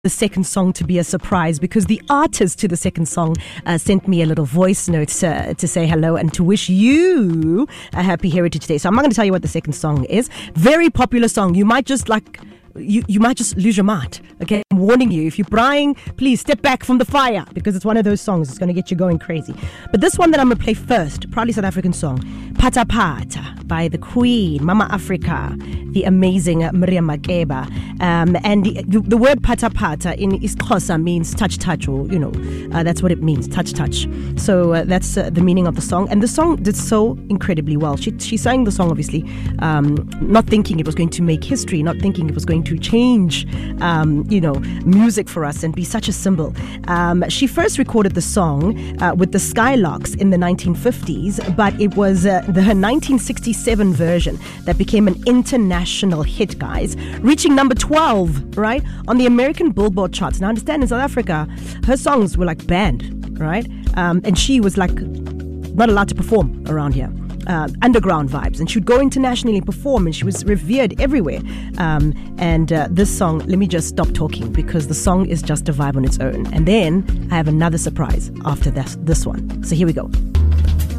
the second song to be a surprise because the artist to the second song sent me a little voice note to say hello and to wish you a happy Heritage Day. So I'm not going to tell you what the second song is. Very popular song. You might just you might just lose your mind. Okay, I'm warning you. If you're crying, please step back from the fire because it's one of those songs. It's going to get you going crazy. But this one that I'm going to play first, proudly South African song, Pata Pata by the Queen, Mama Africa, the amazing Miriam Makeba. And the word Pata Pata in isiXhosa means touch, or, that's what it means, touch. So that's the meaning of the song. And the song did so incredibly well. She sang the song, obviously, not thinking it was going to make history, not thinking it was going to change, music for us and be such a symbol. She first recorded the song with the Skylarks in the 1950s, but it was her 1967 version that became an international hit, guys, reaching number 12, right, on the American Billboard charts. Now, understand, in South Africa, her songs were like banned, right, and she was like not allowed to perform around here. Underground vibes, and she would go internationally and perform, and she was revered everywhere. And this song, let me just stop talking because the song is just a vibe on its own. And then I have another surprise after this one. So here we go.